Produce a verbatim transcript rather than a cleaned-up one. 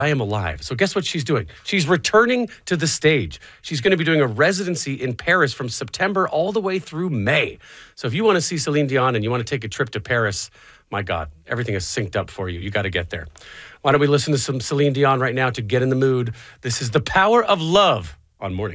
I Am Alive. So guess what she's doing? She's returning to the stage. She's going to be doing a residency in Paris from September all the way through May. So if you want to see Celine Dion and you want to take a trip to Paris, my God, everything is synced up for you. You got to get there. Why don't we listen to some Celine Dion right now to get in the mood? This is The Power of Love on Morning.